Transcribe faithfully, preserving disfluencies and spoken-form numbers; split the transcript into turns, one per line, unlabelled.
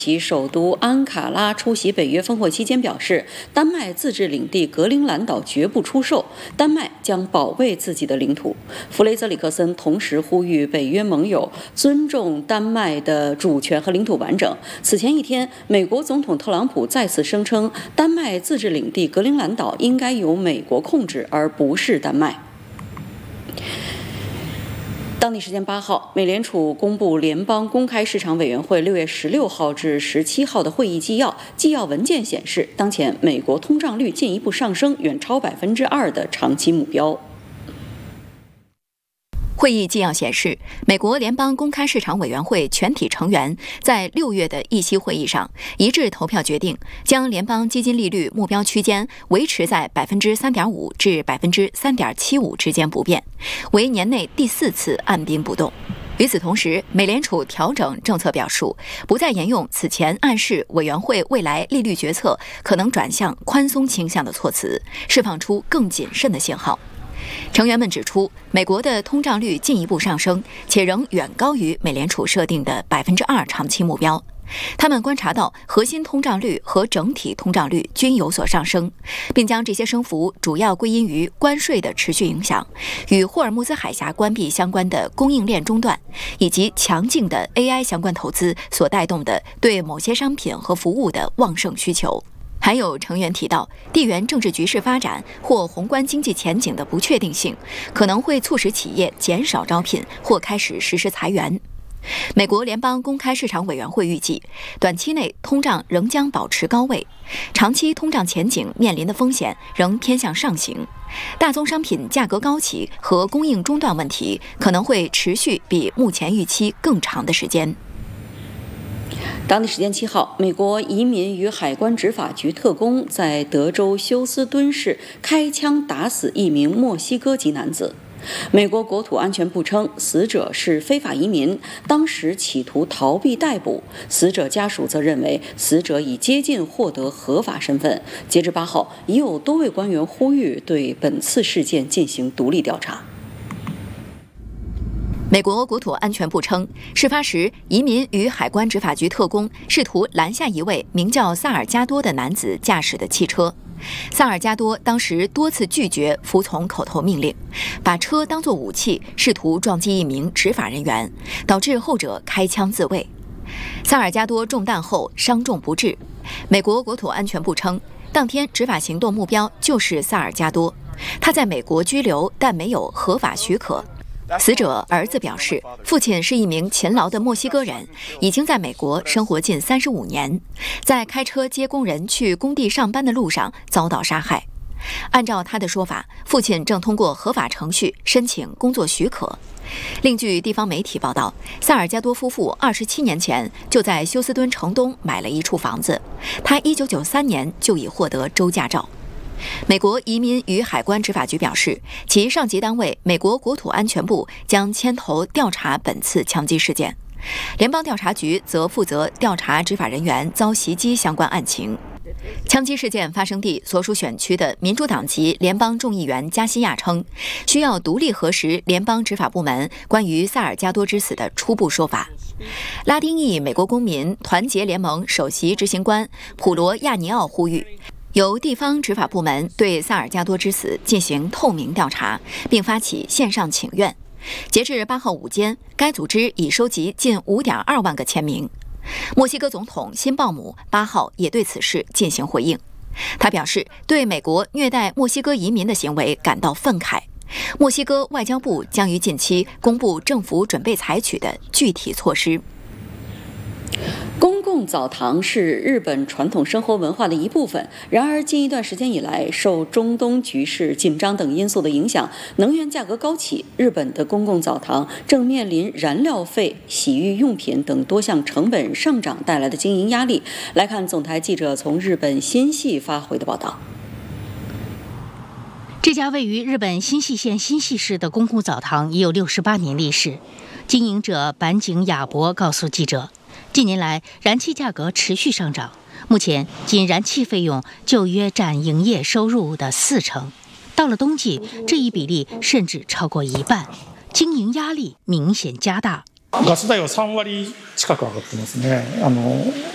其首都安卡拉出席北约峰会期间表示，丹麦自治领地格陵兰岛绝不出售，丹麦将保卫自己的领土。弗雷泽里克森同时呼吁北约盟友尊重丹麦的主权和领土完整。此前一天，美国总统特朗普再次声称，丹麦自治领地格陵兰岛应该由美国控制，而不是丹麦。当地时间八号，美联储公布联邦公开市场委员会六月十六号至十七号的会议纪要。纪要文件显示，当前美国通胀率进一步上升，远超百分之二的长期目标。
会议纪要显示，美国联邦公开市场委员会全体成员在六月的议息会议上一致投票决定，将联邦基金利率目标区间维持在百分之三点五至百分之三点七五之间不变，为年内第四次按兵不动。与此同时，美联储调整政策表述，不再沿用此前暗示委员会未来利率决策可能转向宽松倾向的措辞，释放出更谨慎的信号。成员们指出，美国的通胀率进一步上升，且仍远高于美联储设定的百分之二长期目标。他们观察到核心通胀率和整体通胀率均有所上升，并将这些升幅主要归因于关税的持续影响、与霍尔木兹海峡关闭相关的供应链中断，以及强劲的 A I 相关投资所带动的对某些商品和服务的旺盛需求。还有成员提到，地缘政治局势发展或宏观经济前景的不确定性，可能会促使企业减少招聘或开始实施裁员。美国联邦公开市场委员会预计，短期内通胀仍将保持高位，长期通胀前景面临的风险仍偏向上行。大宗商品价格高企和供应中断问题可能会持续比目前预期更长的时间。
当地时间七号，美国移民与海关执法局特工在德州休斯敦市开枪打死一名墨西哥籍男子。美国国土安全部称，死者是非法移民，当时企图逃避逮捕。死者家属则认为，死者已接近获得合法身份。截至八号，已有多位官员呼吁对本次事件进行独立调查。
美国国土安全部称，事发时，移民与海关执法局特工试图拦下一位名叫萨尔加多的男子驾驶的汽车。萨尔加多当时多次拒绝服从口头命令，把车当作武器，试图撞击一名执法人员，导致后者开枪自卫。萨尔加多中弹后伤重不治。美国国土安全部称，当天执法行动目标就是萨尔加多，他在美国居留，但没有合法许可。死者儿子表示，父亲是一名勤劳的墨西哥人，已经在美国生活近三十五年，在开车接工人去工地上班的路上遭到杀害。按照他的说法，父亲正通过合法程序申请工作许可。另据地方媒体报道，萨尔加多夫妇二十七年前就在休斯敦城东买了一处房子，他一九九三年就已获得州驾照。美国移民与海关执法局表示，其上级单位美国国土安全部将牵头调查本次枪击事件，联邦调查局则负责调查执法人员遭袭击相关案情。枪击事件发生地所属选区的民主党籍联邦众议员加西亚称，需要独立核实联邦执法部门关于萨尔加多之死的初步说法。拉丁裔美国公民团结联盟首席执行官普罗亚尼奥呼吁，由地方执法部门对萨尔加多之死进行透明调查，并发起线上请愿。截至八号午间，该组织已收集近 五点二万个签名。墨西哥总统辛鲍姆八号也对此事进行回应，他表示对美国虐待墨西哥移民的行为感到愤慨。墨西哥外交部将于近期公布政府准备采取的具体措施。
公共澡堂是日本传统生活文化的一部分，然而近一段时间以来，受中东局势紧张等因素的影响，能源价格高企，日本的公共澡堂正面临燃料费、洗浴用品等多项成本上涨带来的经营压力。来看总台记者从日本新系发回的报道。
这家位于日本新舄县新舄市的公共澡堂已有六十八年历史，经营者坂井雅博告诉记者，近年来，燃气价格持续上涨，目前仅燃气费用就约占营业收入的四成。到了冬季，这一比例甚至超过一半，经营压力明显加大。
ガス代はさんわり近く上がってますね。あの